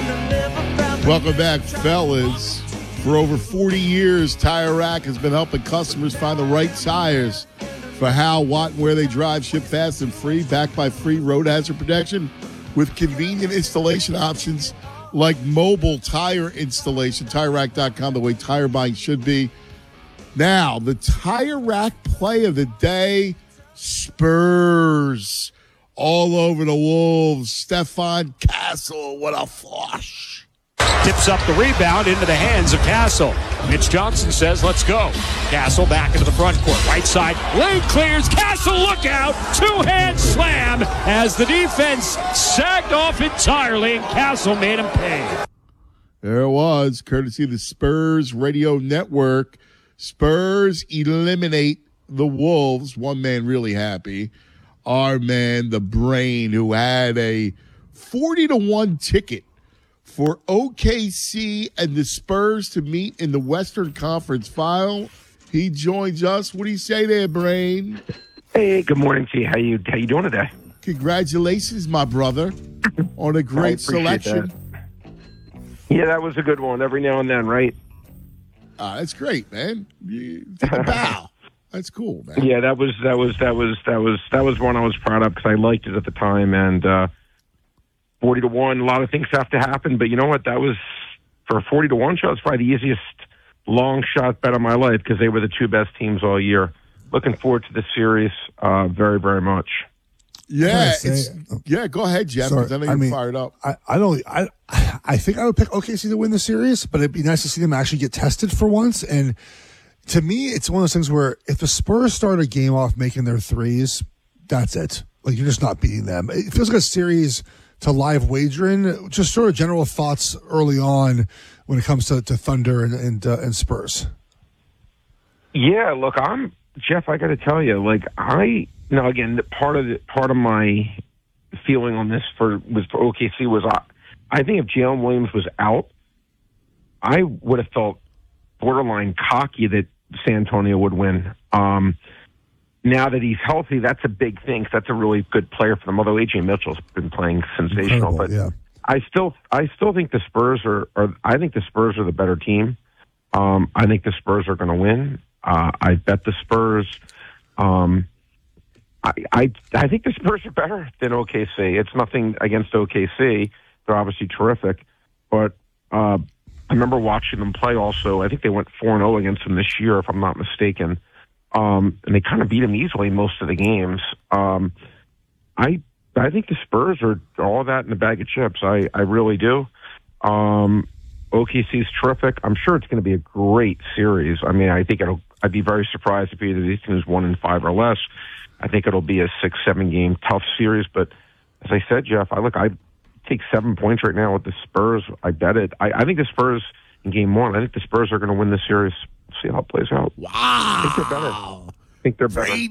Welcome back, fellas. For over 40 years, Tire Rack has been helping customers find the right tires for how, what, and where they drive. Ship fast and free, backed by free road hazard protection with convenient installation options like mobile tire installation. TireRack.com, the way tire buying should be. Now, the Tire Rack play of the day, Spurs all over the Wolves. Stefan Castle, what a flush. Tips up the rebound into the hands of Castle. Mitch Johnson says, let's go. Castle back into the front court. Right side, lane clears. Castle, look out. Two-hand slam as the defense sagged off entirely, and Castle made him pay. There it was, courtesy of the Spurs Radio Network. Spurs eliminate the Wolves. One man really happy. Our man, the Brain, who had a 40-1 ticket for OKC and the Spurs to meet in the Western Conference Final. He joins us. What do you say there, Brain? Hey, good morning to you. How you doing today? Congratulations, my brother, on a great selection. That. Yeah, that was a good one. Every now and then, right? That's great, man. You take a bow. That's cool, man. Yeah, that was one I was proud of because I liked it at the time, and 40-1. A lot of things have to happen, but you know what? That was for a 40-1 shot. It's probably the easiest long shot bet of my life because they were the two best teams all year. Looking forward to this series very, very much. Yeah, go ahead, Jeff. Sorry, I know you're fired up. I think I would pick OKC to win the series, but it'd be nice to see them actually get tested for once. And to me, it's one of those things where if the Spurs start a game off making their threes, that's it. Like, you're just not beating them. It feels like a series to live wagering. Just sort of general thoughts early on when it comes to Thunder and Spurs. Yeah, look, Jeff. I got to tell you, again, part of my feeling on this for OKC was I think if Jalen Williams was out, I would have felt borderline cocky that San Antonio would win. Now that he's healthy, that's a big thing. That's a really good player for them. Although A.J. Mitchell's been playing sensational, but yeah. I still think the Spurs are the better team. I think the Spurs are going to win. I bet the Spurs. I think the Spurs are better than OKC. It's nothing against OKC. They're obviously terrific, but I remember watching them play also. I think they went 4-0 against them this year, if I'm not mistaken. And they kind of beat them easily in most of the games. I think the Spurs are all that in a bag of chips. I really do. OKC's terrific. I'm sure it's going to be a great series. I mean, I'd be very surprised if either of these teams won in 5 or less. I think it'll be a 6-7 game tough series. But as I said, Jeff, I take 7 points right now with the Spurs. I bet it. I think the Spurs in game 1. I think the Spurs are going to win the series. See how it plays out. Wow. I think they're better.